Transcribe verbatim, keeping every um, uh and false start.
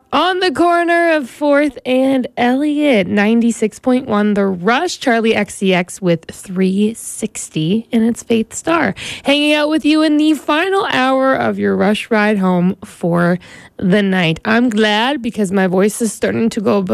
On the corner of fourth and Elliott, ninety-six point one. The Rush, Charlie X C X with three sixty in its Faith Star. Hanging out with you in the final hour of your Rush ride home for the night. I'm glad because my voice is starting to go